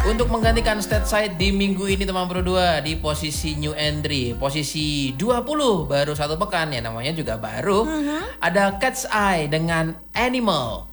Untuk menggantikan stateside di minggu ini teman Pro 2 di posisi new entry, posisi 20 baru satu pekan ya namanya juga baru. Ada Cat's Eye dengan Animal.